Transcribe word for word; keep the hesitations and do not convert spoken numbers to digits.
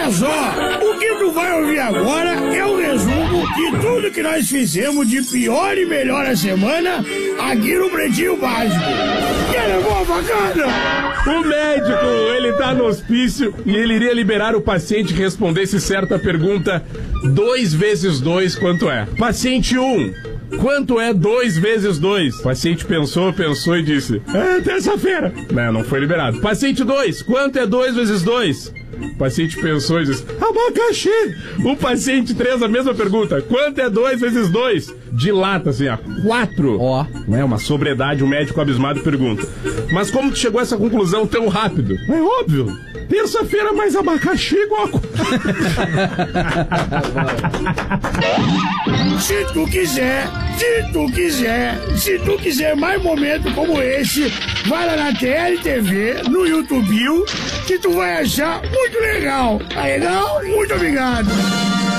Olha só, o que tu vai ouvir agora é o resumo de tudo que nós fizemos de pior e melhor a semana aqui no Pretinho Básico. Que levou a facada? O médico, ele tá no hospício e ele iria liberar o paciente que respondesse certa pergunta: dois vezes dois, quanto é? Paciente um, quanto é dois vezes dois? O paciente pensou, pensou e disse: é terça-feira. Não, não foi liberado. Paciente dois, quanto é dois vezes dois? O paciente pensou e disse: abacaxi. O paciente três, a mesma pergunta: quanto é dois vezes dois? Dilata assim, ó, quatro. Ó, oh. É uma sobriedade. O médico abismado pergunta: mas como tu chegou a essa conclusão tão rápido? É óbvio, terça-feira mais abacaxi igual a... Se tu quiser, se tu quiser, se tu quiser mais momentos como esse, vai lá na T L T V, no YouTube, que tu vai achar muito legal. Tá legal? Muito obrigado.